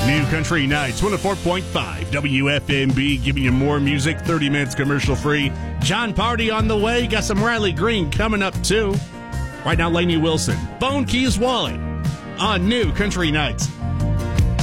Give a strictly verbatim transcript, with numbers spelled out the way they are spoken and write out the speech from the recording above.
New Country Nights, one oh four point five W F M B, giving you more music, thirty minutes commercial free. John Party on the way. Got some Riley Green coming up, too. Right now, Lainey Wilson, Bone Keys Wally on New Country Nights.